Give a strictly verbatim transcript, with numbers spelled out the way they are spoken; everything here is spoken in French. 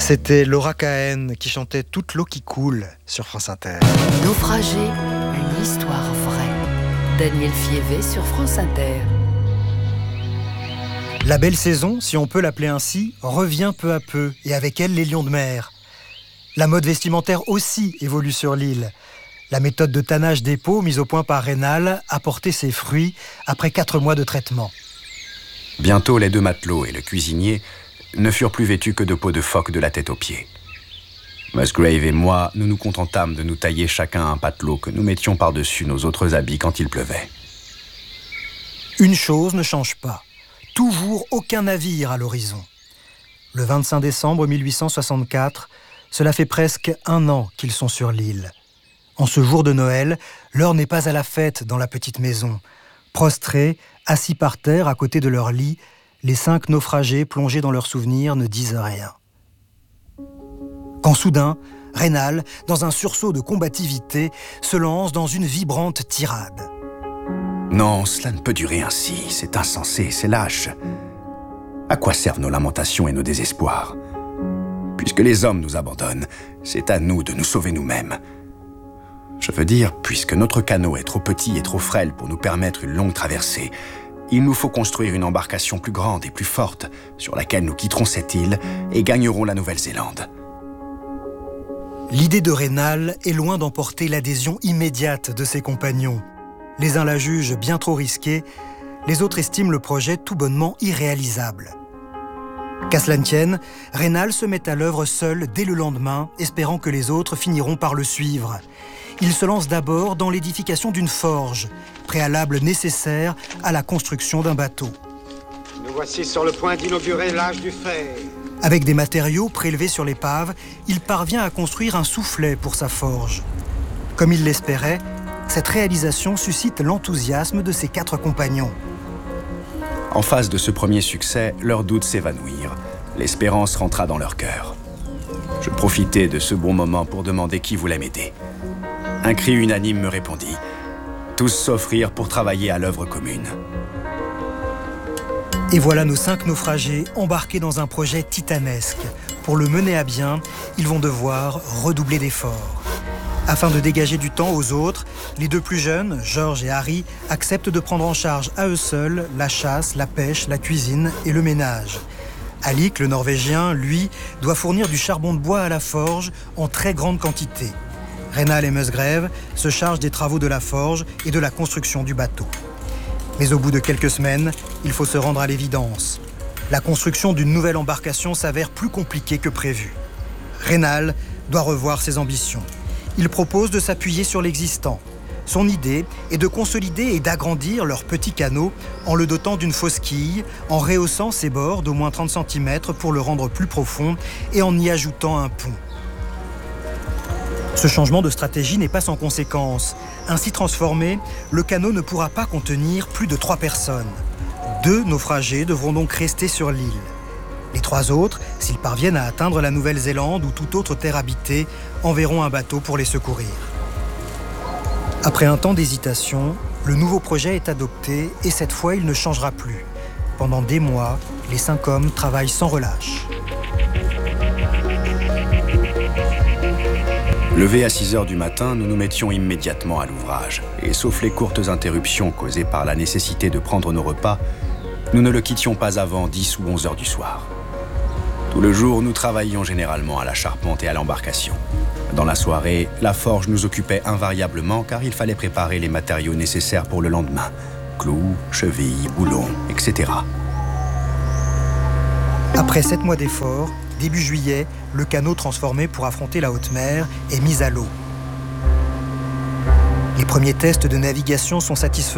C'était Laura Cahen qui chantait « Toute l'eau qui coule » sur France Inter. Naufragé, une histoire vraie. Daniel Fievé sur France Inter. La belle saison, si on peut l'appeler ainsi, revient peu à peu, et avec elle les lions de mer. La mode vestimentaire aussi évolue sur l'île. La méthode de tannage des peaux mise au point par Raynal a porté ses fruits après quatre mois de traitement. Bientôt, les deux matelots et le cuisinier ne furent plus vêtus que de peau de phoque de la tête aux pieds. Musgrave et moi, nous nous contentâmes de nous tailler chacun un patelot que nous mettions par-dessus nos autres habits quand il pleuvait. Une chose ne change pas. Toujours aucun navire à l'horizon. Le vingt-cinq décembre mille huit cent soixante-quatre, cela fait presque un an qu'ils sont sur l'île. En ce jour de Noël, l'heure n'est pas à la fête dans la petite maison. Prostrés, assis par terre à côté de leur lit, les cinq naufragés plongés dans leurs souvenirs ne disent rien. Quand soudain, Raynal, dans un sursaut de combativité, se lance dans une vibrante tirade. Non, cela ne peut durer ainsi, c'est insensé, c'est lâche. À quoi servent nos lamentations et nos désespoirs? Puisque les hommes nous abandonnent, c'est à nous de nous sauver nous-mêmes. Je veux dire, puisque notre canot est trop petit et trop frêle pour nous permettre une longue traversée, il nous faut construire une embarcation plus grande et plus forte, sur laquelle nous quitterons cette île et gagnerons la Nouvelle-Zélande. L'idée de Raynal est loin d'emporter l'adhésion immédiate de ses compagnons. Les uns la jugent bien trop risquée, les autres estiment le projet tout bonnement irréalisable. Qu'à cela ne tienne, Raynal se met à l'œuvre seul dès le lendemain, espérant que les autres finiront par le suivre. Il se lance d'abord dans l'édification d'une forge, préalable nécessaire à la construction d'un bateau. Nous voici sur le point d'inaugurer l'âge du fer. Avec des matériaux prélevés sur l'épave, il parvient à construire un soufflet pour sa forge. Comme il l'espérait, cette réalisation suscite l'enthousiasme de ses quatre compagnons. En face de ce premier succès, leurs doutes s'évanouirent. L'espérance rentra dans leur cœur. Je profitai de ce bon moment pour demander qui voulait m'aider. Un cri unanime me répondit. Tous s'offrirent pour travailler à l'œuvre commune. Et voilà nos cinq naufragés embarqués dans un projet titanesque. Pour le mener à bien, ils vont devoir redoubler d'efforts. Afin de dégager du temps aux autres, les deux plus jeunes, George et Harry, acceptent de prendre en charge à eux seuls la chasse, la pêche, la cuisine et le ménage. Alec, le Norvégien, lui, doit fournir du charbon de bois à la forge en très grande quantité. Raynal et Musgrave se chargent des travaux de la forge et de la construction du bateau. Mais au bout de quelques semaines, il faut se rendre à l'évidence. La construction d'une nouvelle embarcation s'avère plus compliquée que prévu. Raynal doit revoir ses ambitions. Il propose de s'appuyer sur l'existant. Son idée est de consolider et d'agrandir leur petit canot en le dotant d'une fausse quille, en rehaussant ses bords d'au moins trente centimètres pour le rendre plus profond et en y ajoutant un pont. Ce changement de stratégie n'est pas sans conséquence. Ainsi transformé, le canot ne pourra pas contenir plus de trois personnes. Deux naufragés devront donc rester sur l'île. Les trois autres, s'ils parviennent à atteindre la Nouvelle-Zélande ou toute autre terre habitée, enverront un bateau pour les secourir. Après un temps d'hésitation, le nouveau projet est adopté et cette fois, il ne changera plus. Pendant des mois, les cinq hommes travaillent sans relâche. Levés à six heures du matin, nous nous mettions immédiatement à l'ouvrage. Et sauf les courtes interruptions causées par la nécessité de prendre nos repas, nous ne le quittions pas avant dix ou onze heures du soir. Tout le jour, nous travaillions généralement à la charpente et à l'embarcation. Dans la soirée, la forge nous occupait invariablement car il fallait préparer les matériaux nécessaires pour le lendemain. Clous, chevilles, boulons, et cetera. Après sept mois d'efforts, début juillet, le canot transformé pour affronter la haute mer est mis à l'eau. Les premiers tests de navigation sont satisfaisants.